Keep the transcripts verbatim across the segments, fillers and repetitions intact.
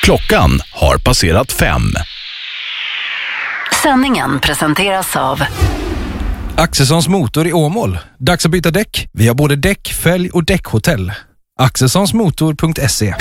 Klockan har passerat fem. Sändningen presenteras av Axelssons motor i Åmål. Dags att byta däck. Vi har både däck, fälg och däckhotell. axelssonsmotor punkt se.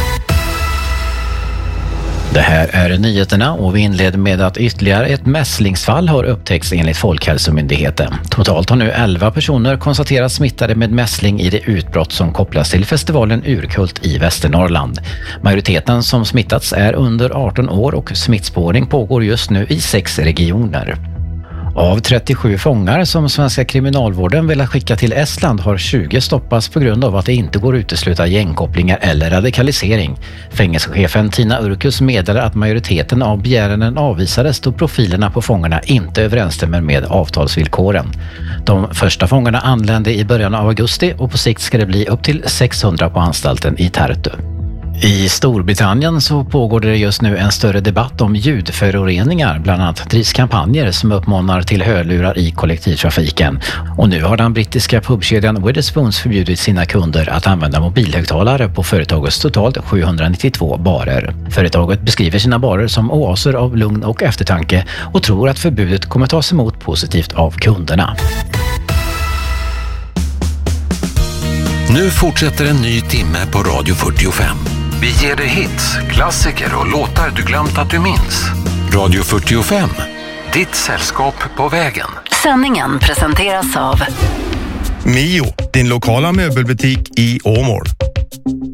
Det här är nyheterna och vi inleder med att ytterligare ett mässlingsfall har upptäckts enligt Folkhälsomyndigheten. Totalt har nu elva personer konstaterats smittade med mässling i det utbrott som kopplas till festivalen Urkult i Västernorrland. Majoriteten som smittats är under arton år och smittspårning pågår just nu i sex regioner. Av trettiosju fångar som svenska kriminalvården vill skicka till Estland har tjugo stoppats på grund av att det inte går att utesluta gängkopplingar eller radikalisering. Fängelsechefen Tina Urkus meddelar att majoriteten av begäranden avvisades då profilerna på fångarna inte överensstämmer med avtalsvillkoren. De första fångarna anlände i början av augusti och på sikt ska det bli upp till sexhundra på anstalten i Tartu. I Storbritannien så pågår det just nu en större debatt om ljudföroreningar. Bland annat drivs kampanjer som uppmanar till hörlurar i kollektivtrafiken. Och nu har den brittiska pubkedjan Wetherspoons förbjudit sina kunder att använda mobilhögtalare på företagets totalt sjuhundranittiotvå barer. Företaget beskriver sina barer som oaser av lugn och eftertanke och tror att förbudet kommer tas emot positivt av kunderna. Nu fortsätter en ny timme på Radio fyrtiofem. Vi ger dig hits, klassiker och låtar du glömt att du minns. Radio fyrtiofem, ditt sällskap på vägen. Sändningen presenteras av Mio, din lokala möbelbutik i Åmål.